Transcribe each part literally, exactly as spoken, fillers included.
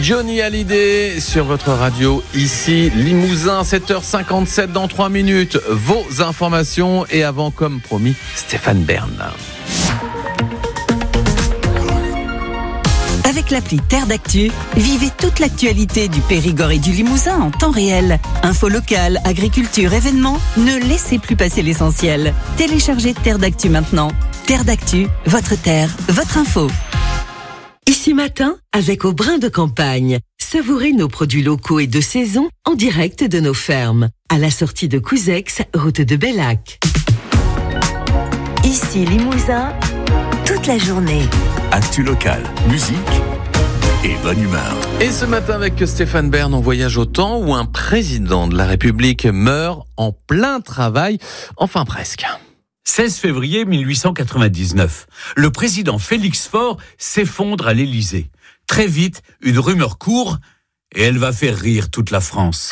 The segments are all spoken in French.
Johnny Hallyday sur votre radio, ici Limousin, sept heures cinquante-sept dans trois minutes. Vos informations et avant, comme promis, Stéphane Bern. Avec l'appli Terre d'Actu, vivez toute l'actualité du Périgord et du Limousin en temps réel. Infos locales, agriculture, événements, ne laissez plus passer l'essentiel. Téléchargez Terre d'Actu maintenant. Terre d'Actu, votre terre, votre info. Ici Matin, avec Au Brin de Campagne. Savourez nos produits locaux et de saison en direct de nos fermes. À la sortie de Couzex, route de Bellac. Ici Limousin, toute la journée. Actu locale, musique et bonne humeur. Et ce matin avec Stéphane Bern, on voyage au temps où un président de la République meurt en plein travail, enfin presque. seize février mille huit cent quatre-vingt-dix-neuf, le président Félix Faure s'effondre à l'Élysée. Très vite, une rumeur court et elle va faire rire toute la France.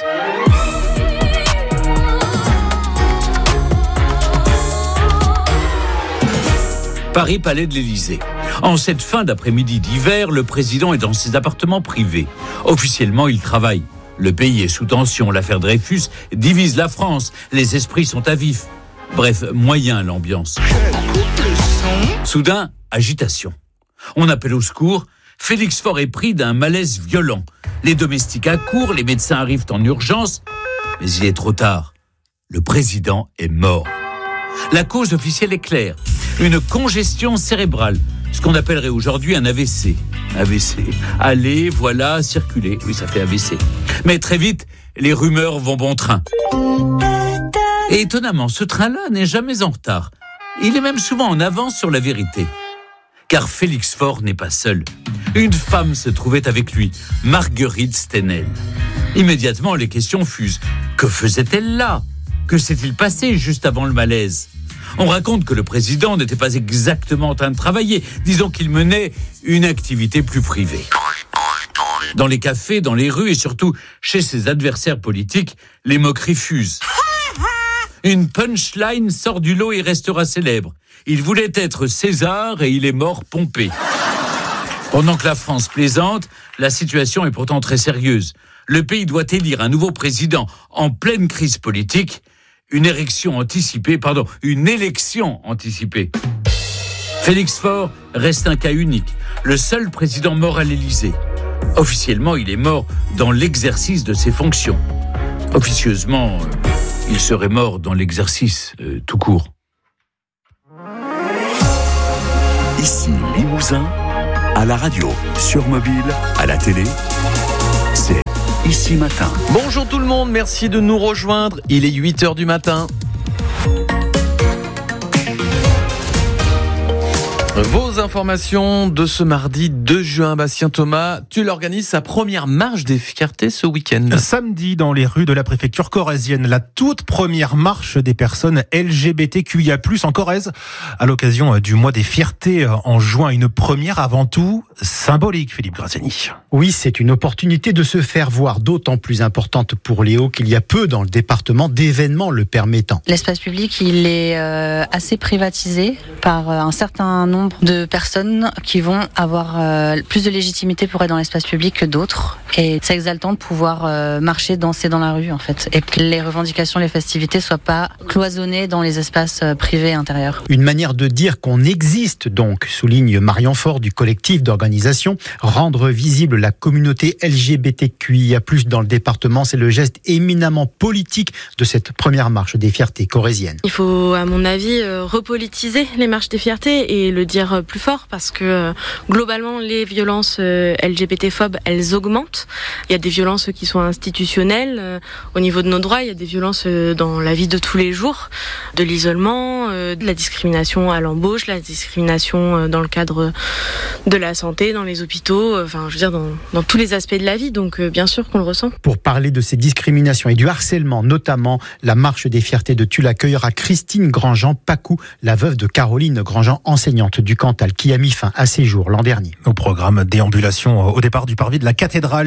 Paris, palais de l'Élysée. En cette fin d'après-midi d'hiver, le président est dans ses appartements privés. Officiellement, il travaille. Le pays est sous tension. L'affaire Dreyfus divise la France. Les esprits sont à vif. Bref, moyen l'ambiance. Soudain, agitation. On appelle au secours. Félix Faure est pris d'un malaise violent. Les domestiques accourent, les médecins arrivent en urgence. Mais il est trop tard. Le président est mort. La cause officielle est claire. Une congestion cérébrale. Ce qu'on appellerait aujourd'hui un A V C. A V C. Aller, voilà, circuler. Oui, ça fait A V C. Mais très vite, les rumeurs vont bon train. Et étonnamment, ce train-là n'est jamais en retard. Il est même souvent en avance sur la vérité. Car Félix Faure n'est pas seul. Une femme se trouvait avec lui, Marguerite Stenel. Immédiatement, les questions fusent. Que faisait-elle là ? Que s'est-il passé juste avant le malaise ? On raconte que le président n'était pas exactement en train de travailler. Disons qu'il menait une activité plus privée. Dans les cafés, dans les rues et surtout chez ses adversaires politiques, les moqueries fusent. Une punchline sort du lot et restera célèbre. Il voulait être César et il est mort Pompée. Pendant que la France plaisante, la situation est pourtant très sérieuse. Le pays doit élire un nouveau président en pleine crise politique. Une élection anticipée, pardon, une élection anticipée. Félix Faure reste un cas unique, le seul président mort à l'Élysée. Officiellement, il est mort dans l'exercice de ses fonctions. Officieusement, euh, il serait mort dans l'exercice euh, tout court. Ici Limousin, à la radio, sur mobile, à la télé, c'est Ici Matin. Bonjour tout le monde, merci de nous rejoindre. Il est huit heures du matin. Vos informations de ce mardi deux juin, Bastien Thomas, tu l'organises sa première marche des fiertés ce week-end. Samedi, dans les rues de la préfecture corrézienne, la toute première marche des personnes L G B T Q I A plus, en Corrèze, à l'occasion du mois des fiertés en juin. Une première avant tout symbolique, Philippe Graziani. Oui, c'est une opportunité de se faire voir, d'autant plus importante pour Léo qu'il y a peu dans le département d'événements le permettant. L'espace public, il est euh, assez privatisé par euh, un certain nombre de personnes qui vont avoir euh, plus de légitimité pour être dans l'espace public que d'autres. Et c'est exaltant de pouvoir euh, marcher, danser dans la rue, en fait. Et que les revendications, les festivités soient pas cloisonnées dans les espaces euh, privés intérieurs. Une manière de dire qu'on existe donc, souligne Marion Faure du collectif d'organisation. Rendre visible la communauté L G B T Q I A plus, dans le département, c'est le geste éminemment politique de cette première marche des fiertés corréziennes. Il faut, à mon avis, euh, repolitiser les marches des fiertés et le dire plus fort, parce que euh, globalement les violences euh, L G B T-phobes, elles augmentent. Il y a des violences qui sont institutionnelles euh, au niveau de nos droits, il y a des violences euh, dans la vie de tous les jours, de l'isolement, euh, de la discrimination à l'embauche, la discrimination euh, dans le cadre de la santé, dans les hôpitaux, euh, enfin je veux dire dans, dans tous les aspects de la vie, donc euh, bien sûr qu'on le ressent. Pour parler de ces discriminations et du harcèlement notamment, la marche des fiertés de Tulle accueillera Christine Grandjean-Pacou, la veuve de Caroline Grandjean, enseignante du Cantal, qui a mis fin à ses jours l'an dernier. Au programme, déambulation au départ du parvis de la cathédrale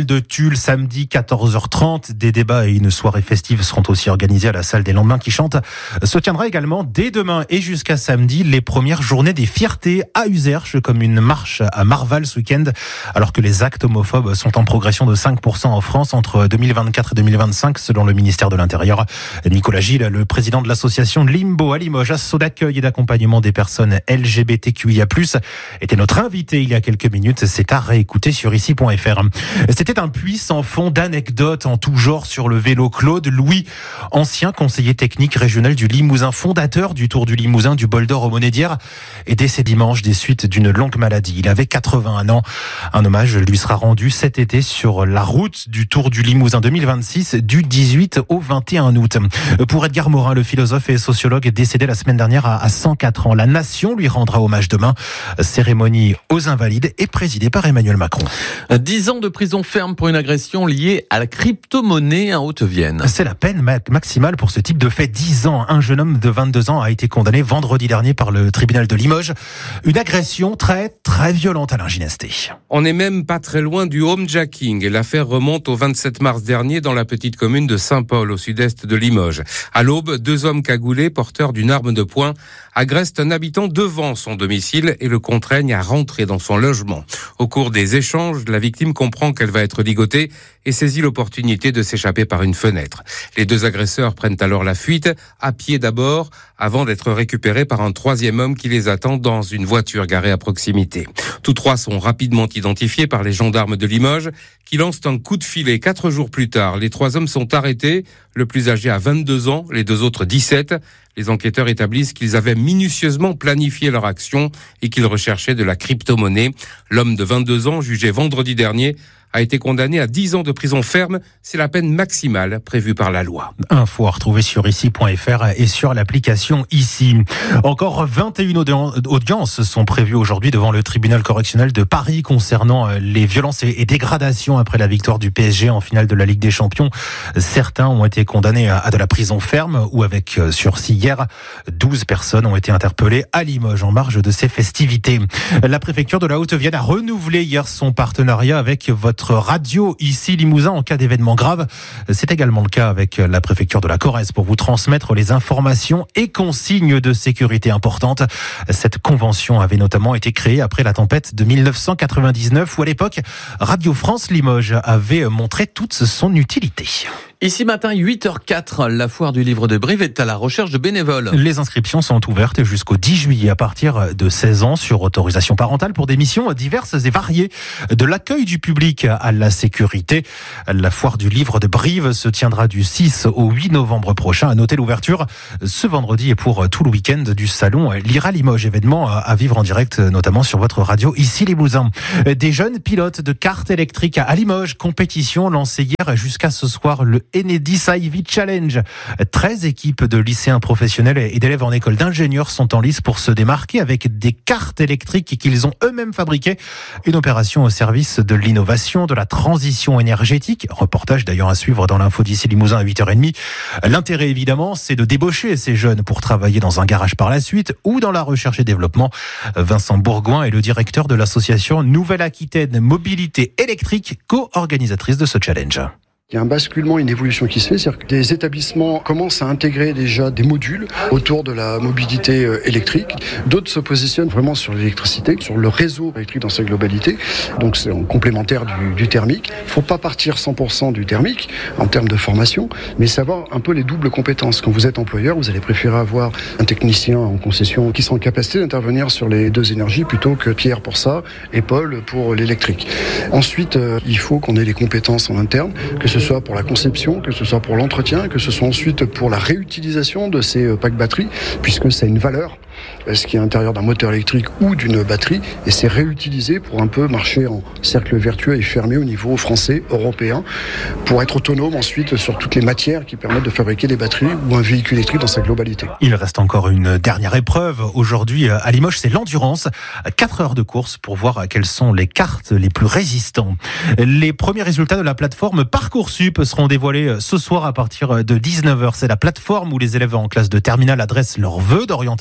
Festival de Tulle, samedi quatorze heures trente. Des débats et une soirée festive seront aussi organisés à la salle des Lendemains qui chantent. Se tiendra également dès demain et jusqu'à samedi les premières journées des fiertés à Uzerche, comme une marche à Marval ce week-end, alors que les actes homophobes sont en progression de cinq pour cent en France entre deux mille vingt-quatre et deux mille vingt-cinq, selon le ministère de l'Intérieur. Nicolas Gilles, le président de l'association Limbo à Limoges, asso d'accueil et d'accompagnement des personnes L G B T Q I A plus, était notre invité il y a quelques minutes. C'est à réécouter sur ici point f r. C'était un puits sans fond d'anecdotes en tout genre sur le vélo. Claude Louis, ancien conseiller technique régional du Limousin, fondateur du Tour du Limousin du Bol d'Or au Monédière, est décédé dimanche des suites d'une longue maladie. Il avait quatre-vingt-un ans. Un hommage lui sera rendu cet été sur la route du Tour du Limousin deux mille vingt-six du dix-huit au vingt et un août. Pour Edgar Morin, le philosophe et sociologue, est décédé la semaine dernière à cent quatre ans. La nation lui rendra hommage demain. Cérémonie aux Invalides est présidée par Emmanuel Macron. dix ans de prison ferme pour une agression liée à la crypto-monnaie en Haute-Vienne. C'est la peine maximale pour ce type de fait. dix ans. Un jeune homme de vingt-deux ans a été condamné vendredi dernier par le tribunal de Limoges. Une agression très, très violente, Alain Ginesté. On n'est même pas très loin du homejacking. L'affaire remonte au vingt-sept mars dernier dans la petite commune de Saint-Paul, au sud-est de Limoges. À l'aube, deux hommes cagoulés, porteurs d'une arme de poing, agressent un habitant devant son domicile et le contraignent à rentrer dans son logement. Au cours des échanges, la victime comprend qu'elle va être ligotée et saisit l'opportunité de s'échapper par une fenêtre. Les deux agresseurs prennent alors la fuite, à pied d'abord, avant d'être récupérés par un troisième homme qui les attend dans une voiture garée à proximité. Tous trois sont rapidement identifiés par les gendarmes de Limoges, qui lancent un coup de filet. Quatre jours plus tard, les trois hommes sont arrêtés. Le plus âgé a vingt-deux ans, les deux autres dix-sept. Les enquêteurs établissent qu'ils avaient minutieusement planifié leur action et qu'ils recherchaient de la crypto-monnaie. L'homme de vingt-deux ans, jugé vendredi dernier, a été condamné à dix ans de prison ferme. C'est la peine maximale prévue par la loi. Info à retrouver sur ici point f r et sur l'application Ici. Encore vingt et une audiences sont prévues aujourd'hui devant le tribunal correctionnel de Paris concernant les violences et dégradations après la victoire du P S G en finale de la Ligue des Champions. Certains ont été condamnés à de la prison ferme ou avec sursis hier. douze personnes ont été interpellées à Limoges en marge de ces festivités. La préfecture de la Haute-Vienne a renouvelé hier son partenariat avec votre radio ici Limousin en cas d'événement grave. C'est également le cas avec la préfecture de la Corrèze pour vous transmettre les informations et consignes de sécurité importantes. Cette convention avait notamment été créée après la tempête de mille neuf cent quatre-vingt-dix-neuf où à l'époque Radio France Limoges avait montré toute son utilité. Ici matin, huit heures quatre, la foire du livre de Brive est à la recherche de bénévoles. Les inscriptions sont ouvertes jusqu'au dix juillet à partir de seize ans sur autorisation parentale pour des missions diverses et variées. De l'accueil du public à la sécurité. La foire du livre de Brive se tiendra du six au huit novembre prochain. À noter l'ouverture ce vendredi et pour tout le week-end du salon Lira Limoges, événement à vivre en direct notamment sur votre radio ici Limousin. Des jeunes pilotes de cartes électriques à Limoges, compétition lancée hier jusqu'à ce soir le Enedis Ivy Challenge. treize équipes de lycéens professionnels et d'élèves en école d'ingénieurs sont en lice pour se démarquer avec des cartes électriques qu'ils ont eux-mêmes fabriquées. Une opération au service de l'innovation, de la transition énergétique. Reportage d'ailleurs à suivre dans l'info d'ici Limousin à huit heures trente. L'intérêt évidemment, c'est de débaucher ces jeunes pour travailler dans un garage par la suite ou dans la recherche et développement. Vincent Bourgoin est le directeur de l'association Nouvelle-Aquitaine Mobilité Électrique, co-organisatrice de ce challenge. Il y a un basculement, une évolution qui se fait, c'est-à-dire que des établissements commencent à intégrer déjà des modules autour de la mobilité électrique. D'autres se positionnent vraiment sur l'électricité, sur le réseau électrique dans sa globalité. Donc c'est en complémentaire du, du thermique. Il ne faut pas partir cent pour cent du thermique en termes de formation, mais savoir un peu les doubles compétences. Quand vous êtes employeur, vous allez préférer avoir un technicien en concession qui sera en capacité d'intervenir sur les deux énergies plutôt que Pierre pour ça et Paul pour l'électrique. Ensuite, euh, il faut qu'on ait les compétences en interne, que ce soit pour la conception, que ce soit pour l'entretien, que ce soit ensuite pour la réutilisation de ces packs batteries, puisque c'est une valeur, ce qui est à l'intérieur d'un moteur électrique ou d'une batterie, et c'est réutilisé pour un peu marcher en cercle vertueux et fermé au niveau français, européen, pour être autonome ensuite sur toutes les matières qui permettent de fabriquer des batteries ou un véhicule électrique dans sa globalité. Il reste encore une dernière épreuve aujourd'hui à Limoges, c'est l'endurance. quatre heures de course pour voir quelles sont les cartes les plus résistantes. Les premiers résultats de la plateforme Parcoursup seront dévoilés ce soir à partir de dix-neuf heures. C'est la plateforme où les élèves en classe de terminale adressent leurs vœux d'orientation après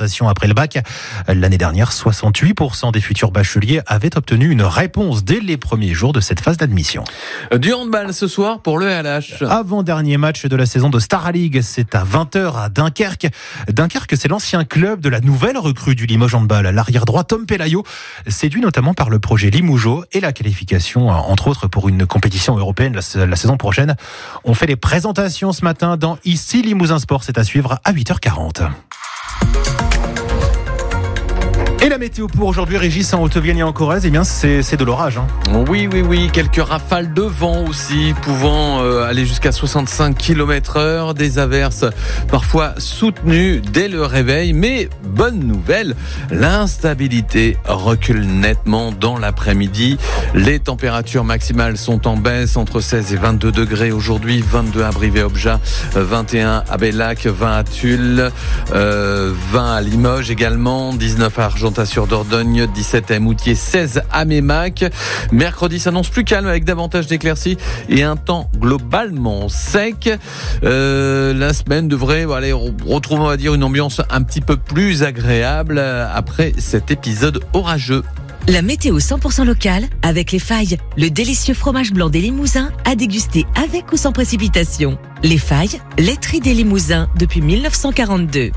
après le bac. L'année dernière, soixante-huit pour cent des futurs bacheliers avaient obtenu une réponse dès les premiers jours de cette phase d'admission. Du handball ce soir pour le L H. Avant-dernier match de la saison de Star League, c'est à vingt heures à Dunkerque. Dunkerque, c'est l'ancien club de la nouvelle recrue du Limoges handball. L'arrière droit Tom Pelayo, séduit notamment par le projet Limougeau et la qualification, entre autres, pour une compétition européenne la, la saison prochaine. On fait les présentations ce matin dans Ici Limousin Sport. C'est à suivre à huit heures quarante. Et la météo pour aujourd'hui, Régis, en Haute-Vienne et en Corrèze, eh bien, c'est, c'est de l'orage. Hein. Oui, oui, oui. Quelques rafales de vent aussi, pouvant euh, aller jusqu'à soixante-cinq kilomètres heure. Des averses parfois soutenues dès le réveil. Mais bonne nouvelle, l'instabilité recule nettement dans l'après-midi. Les températures maximales sont en baisse, entre seize et vingt-deux degrés aujourd'hui. vingt-deux à Brive-et-Obja, vingt et un à Bellac, vingt à Tulle, euh, vingt à Limoges également, dix-neuf à Argentat sur Dordogne, dix-sept à Moutier, seize à Mémac. Mercredi s'annonce plus calme avec davantage d'éclaircies et un temps globalement sec. Euh, la semaine devrait aller retrouver, on va dire, une ambiance un petit peu plus agréable après cet épisode orageux. La météo cent pour cent locale avec Les Failles, le délicieux fromage blanc des Limousins à déguster avec ou sans précipitation. Les Failles, laiterie des Limousins depuis dix-neuf cent quarante-deux.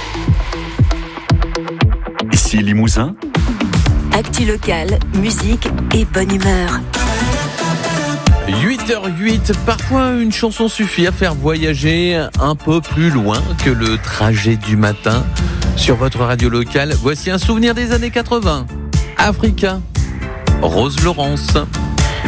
Ici Limousin. Actu locale, musique et bonne humeur. huit heures huit, parfois une chanson suffit à faire voyager un peu plus loin que le trajet du matin. Sur votre radio locale, voici un souvenir des années quatre-vingts. Africa, Rose Laurence.